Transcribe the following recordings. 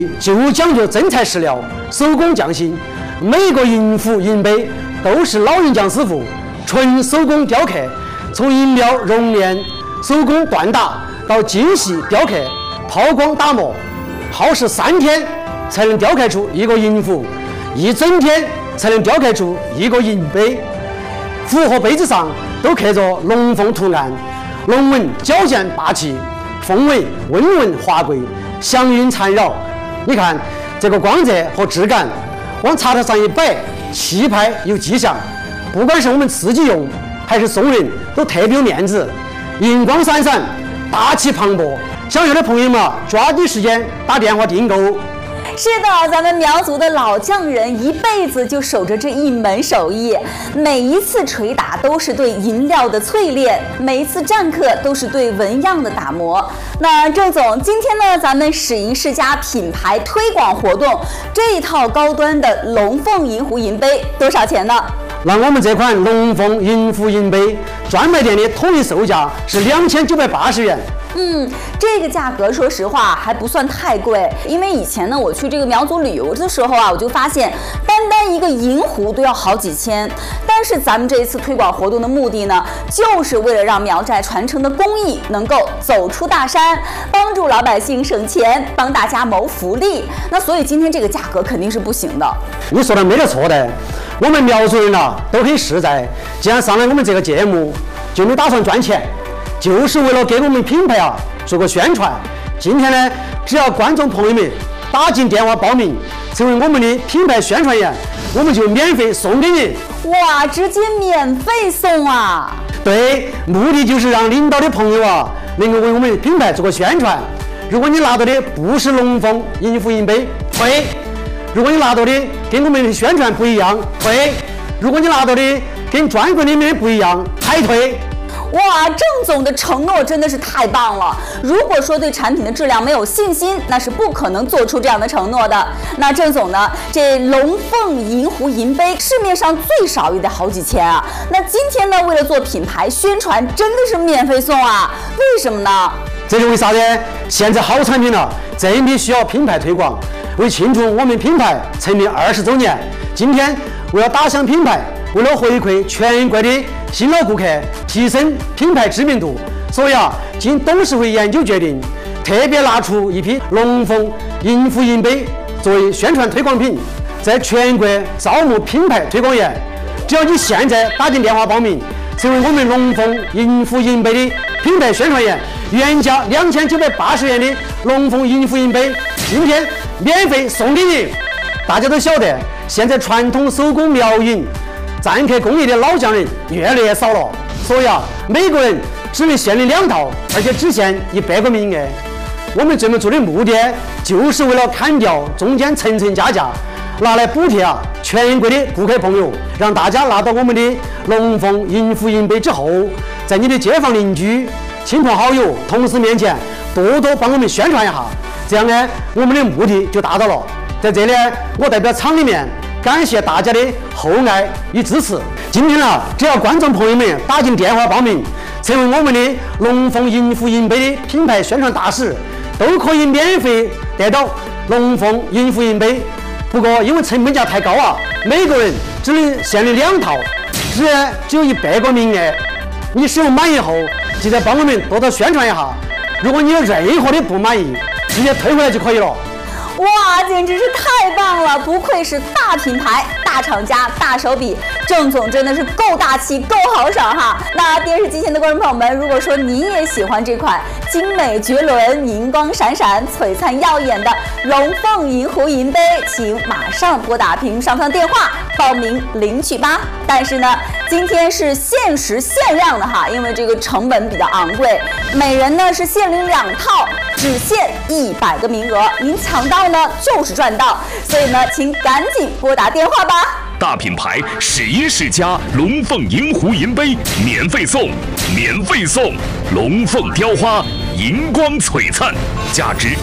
就讲究真材实料、手工匠心，每个银壶银杯都是老人匠师傅纯手工雕刻，从银料熔炼、手工锻打到精细雕刻、抛光打磨，耗时3天才能雕刻出一个银壶，1整天才能雕刻出一个银杯。壶和杯子上都刻着龙凤图案，龙纹矫健霸气，凤尾温润华贵，祥云缠绕。你看这个光泽和质感，往茶台上一摆，气派有气象。不管是我们自己用，还是送人，都特别有面子，银光闪闪，大气磅礴。想要的朋友们，抓紧时间打电话订购。 是的，咱们苗族的老匠人一辈子就守着这一门手艺，每一次捶打都是对银料的淬炼，每一次篆刻都是对纹样的打磨。那郑总，今天呢，咱们史银世家品牌推广活动，这一套高端的龙凤银壶银杯多少钱呢？ 那我们这款龙凤银壶银杯专卖店的统一售价是2980元。 这个价格说实话还不算太贵，因为以前呢我去这个苗族旅游的时候啊，我就发现单一个银壶都要好几千。但是咱们这一次推广活动的目的呢，就是为了让苗寨传承的工艺能够走出大山，帮助老百姓省钱，帮大家谋福利。那所以今天这个价格肯定是不行的。 你说的没得错的，我们苗族人啊都很实在，既然上来我们这个节目，就没打算赚钱，就是为了给我们品牌啊做个宣传。今天呢，只要观众朋友们打进电话报名，成为我们的品牌宣传员，我们就免费送给你。 哇，直接免费送啊！ 对，目的就是让领导的朋友啊能够为我们品牌做个宣传。如果你拿到的不是龙凤银壶银杯，退；如果你拿到的跟我们的宣传不一样，退；如果你拿到的跟专柜里面不一样，还退。 哇，郑总的承诺真的是太棒了！如果说对产品的质量没有信心，那是不可能做出这样的承诺的。那郑总呢，这龙凤银壶银杯市面上最少也得好几千啊。那今天呢，为了做品牌宣传，真的是免费送啊？为什么呢？ 这是为啥呢？现在好产品了，真的需要品牌推广。为庆祝我们品牌成立20周年，今天为了打响品牌，为了回馈全国的新老顾客，提升品牌知名度，所以啊，经董事会研究决定，特别拿出一批龙凤银壶银杯作为宣传推广品，在全国招募品牌推广员。只要你现在打进电话报名，成为我们龙凤银壶银杯的品牌宣传员，原价2980元的龙凤银壶银杯，今天免费送给你。大家都晓得，现在传统手工苗银篆刻工艺的老匠人越来越少了，所以啊，每个人只能限领2套，而且只限100个名额。我们这么做的目的，就是为了砍掉中间层层加价，拿来补贴啊全国的顾客朋友，让大家拿到我们的龙凤银壶银杯之后，在你的街坊邻居、亲朋好友、同事面前多多帮我们宣传一下，这样呢，我们的目的就达到了。在这里，我代表厂里面感谢大家的厚爱与支持。今天啊，只要观众朋友们打进电话报名，成为我们的龙凤银壶银杯的品牌宣传大使，都可以免费得到龙凤银壶银杯。不过因为成本价太高啊，每个人只能限领2套，只有100个名额。你使用满意后，记得帮我们多多宣传一下。如果你有任何的不满意，直接退回来就可以了。 哇，简直是太棒了！不愧是大品牌、大厂家、大手笔，郑总真的是够大气、够豪爽哈！那电视机前的观众朋友们，如果说您也喜欢这款精美绝伦、银光闪闪、璀璨耀眼的龙凤银壶银杯，请马上拨打屏幕上方电话报名领取吧。但是呢，今天是限时限量的哈，因为这个成本比较昂贵，每人呢是限领2套，只限100个名额，您抢到呢就是赚到，所以呢，请赶紧拨打电话吧。 大品牌史银世家龙凤银壶银杯免费送，免费送！龙凤雕花，银光璀璨，价值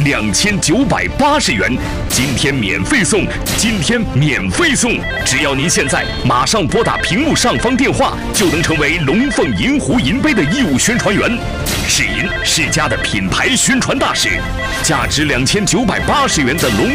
2980元。今天免费送，今天免费送！只要您现在马上拨打屏幕上方电话，就能成为龙凤银壶银杯的义务宣传员。史银世家的品牌宣传大使，价值2980元的龙